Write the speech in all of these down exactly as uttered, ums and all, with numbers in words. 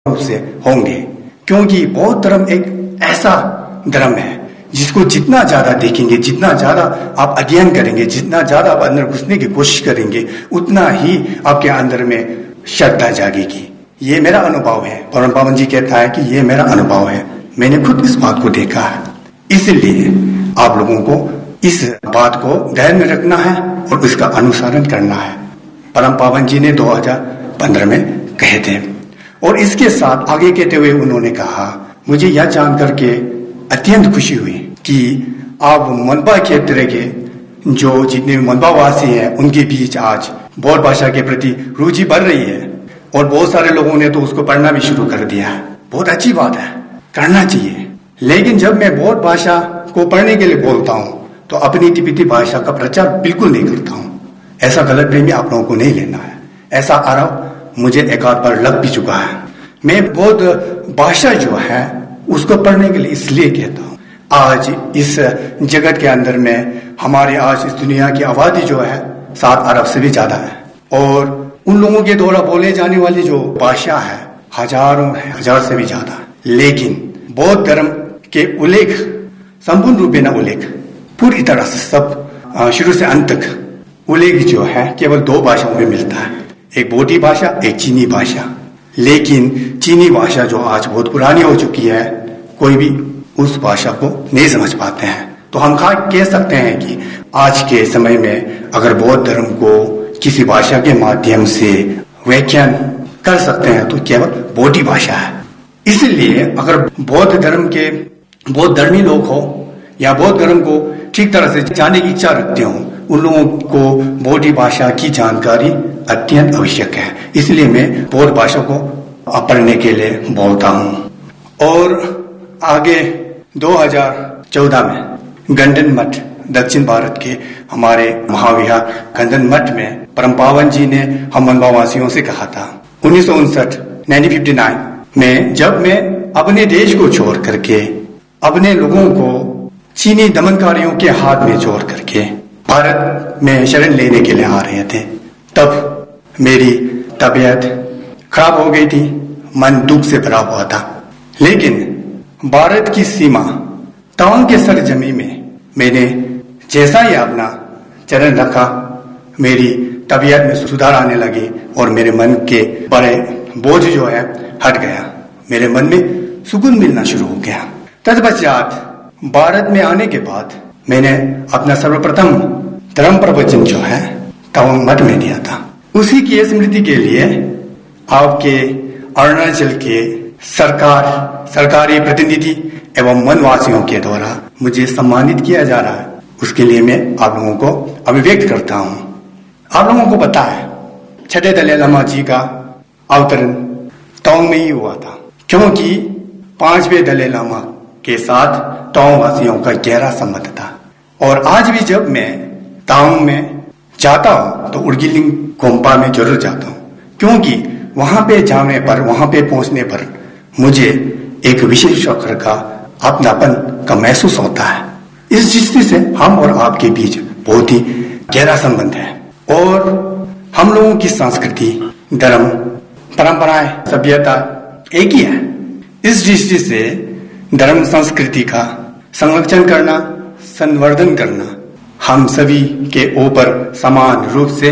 रूप से होंगे, क्योंकि बौद्ध धर्म एक ऐसा धर्म है जिसको जितना ज्यादा देखेंगे, जितना ज्यादा आप अध्ययन करेंगे, जितना ज्यादा आप अंदर घुसने की कोशिश करेंगे, उतना ही आपके अंदर में श्रद्धा जागेगी। ये मेरा अनुभव है। परम पावन जी कहता है कि ये मेरा अनुभव है, मैंने खुद इस बात को देखा है। इसलिए आप लोगों को इस बात को ध्यान में रखना है और इसका अनुसरण करना है। परम पावन जी ने दो हज़ार पंद्रह में कहे थे। और इसके साथ आगे कहते हुए उन्होंने कहा, मुझे यह जानकर के अत्यंत खुशी हुई कि आप मनपा क्षेत्र के जो जितने मनपा वासी हैं उनके बीच आज बौद्ध भाषा के प्रति रुचि बढ़ रही है और बहुत सारे लोगों ने तो उसको पढ़ना भी शुरू कर दिया है। बहुत अच्छी बात है, करना चाहिए। लेकिन जब मैं बौद्ध भाषा को पढ़ने के लिए बोलता हूँ तो अपनी तिब्बती भाषा का प्रचार बिल्कुल नहीं करता हूँ। ऐसा गलत प्रेमी आप लोगों को नहीं लेना है। ऐसा आरोप मुझे एक आध बार लग भी चुका है। मैं बौद्ध भाषा जो है उसको पढ़ने के लिए इसलिए कहता हूँ, आज इस जगत के अंदर में हमारे आज इस दुनिया की आबादी जो है सात अरब से भी ज्यादा है और उन लोगों के द्वारा बोले जाने वाली जो भाषा है हजारों है, हजार से भी ज्यादा। लेकिन बौद्ध धर्म के उल्लेख संपूर्ण रूप में न उल्लेख पूरी तरह से सब शुरू से अंत तक उल्लेख जो है केवल दो भाषाओं में मिलता है, एक बोडी भाषा, एक चीनी भाषा। लेकिन चीनी भाषा जो आज बहुत पुरानी हो चुकी है, कोई भी उस भाषा को नहीं समझ पाते हैं। तो हम कह सकते हैं कि आज के समय में अगर बौद्ध धर्म को किसी भाषा के माध्यम से व्याख्यान कर सकते हैं तो केवल बोडी भाषा है। इसलिए अगर बौद्ध धर्म के बौद्ध धर्मी लोग हो या बौद्ध धर्म को ठीक तरह से जानने की इच्छा रखते हो, उन लोगों को बोडी भाषा की जानकारी अत्यंत आवश्यक है। इसलिए मैं बौद्ध भाषा को पढ़ने के लिए बोलता हूँ। और आगे दो हज़ार चौदह में गंडन मठ दक्षिण भारत के हमारे महाविहार गंडन मठ में परम पावन जी ने हम मनपा वासियों से कहा था उन्नीस सौ उनसठ उन्नीस सौ उनसठ में, जब मैं अपने देश को छोड़ करके अपने लोगों को चीनी दमनकारियों के हाथ में छोड़ करके भारत में शरण लेने के लिए आ रहे थे, तब मेरी तबीयत खराब हो गई थी, मन दुख से भरा हुआ था। लेकिन भारत की सीमा तवांग के सरजमी में मैंने जैसा ही अपना चरण रखा, मेरी तबीयत में सुधार आने लगी और मेरे मन के बड़े बोझ जो है हट गया, मेरे मन में सुकून मिलना शुरू हो गया। तत्पश्चात भारत में आने के बाद मैंने अपना सर्वप्रथम धर्म प्रवचन जो है तवांग मठ में दिया था। उसी की स्मृति के लिए आपके अरुणाचल के सरकार सरकारी प्रतिनिधि एवं वनवासियों के द्वारा मुझे सम्मानित किया जा रहा है। उसके लिए मैं आप लोगों को अभिव्यक्त करता हूँ। आप लोगों को पता है छठे दलाई लामा जी का अवतरण तवांग में ही हुआ था, क्योंकि पांचवें दलाई लामा के साथ तवांग वासियों का गहरा संबंध था। और आज भी जब मैं तवांग में जाता हूँ तो उर्गिलिंग गोम्पा में जरूर जाता हूँ, क्योंकि वहां पे जाने पर, वहां पे पहुंचने पर मुझे एक विशेष प्रकार का अपनापन का महसूस होता है। इस दृष्टि से हम और आपके बीच बहुत ही गहरा संबंध है और हम लोगों की संस्कृति, धर्म, परंपराएं, सभ्यता एक ही है। इस दृष्टि से धर्म संस्कृति का संरक्षण करना, संवर्धन करना हम सभी के ऊपर समान रूप से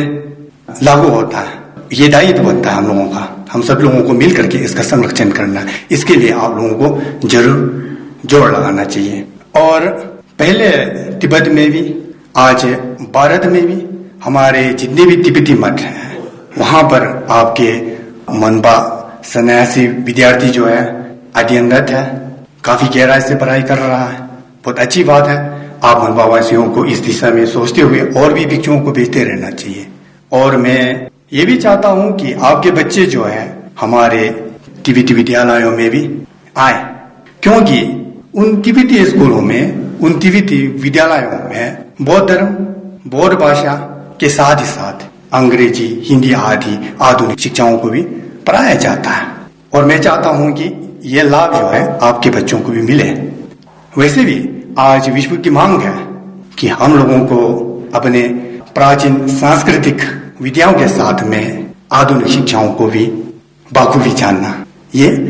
लागू होता है। ये दायित्व बनता है हम लोगों का, हम सब लोगों को मिल करके इसका संरक्षण करना। इसके लिए आप लोगों को जरूर जोर लगाना चाहिए। और पहले तिब्बत में भी, आज भारत में भी हमारे जितने भी तिब्बती मठ हैं वहां पर आपके मनपा सन्यासी विद्यार्थी जो है अध्ययनरत है, काफी गहराई से पढ़ाई कर रहा है। बहुत अच्छी बात है। आप मनपा वासियों को इस दिशा में सोचते हुए और भी भिक्षुओं को भेजते रहना चाहिए। और मैं ये भी चाहता हूं कि आपके बच्चे जो है हमारे तिब्बती विद्यालयों में भी आए, क्योंकि उन तिब्बती स्कूलों में, उन तिब्बती विद्यालयों में बौद्ध धर्म, बौद्ध भाषा के साथ ही साथ अंग्रेजी, हिंदी आदि आधुनिक शिक्षाओं को भी पढ़ाया जाता है। और मैं चाहता हूं कि ये लाभ जो है आपके बच्चों को भी मिले। वैसे भी आज विश्व की मांग है कि हम लोगों को अपने प्राचीन सांस्कृतिक विद्याओं के साथ में आधुनिक शिक्षाओं को भी बाखूबी जानना। ये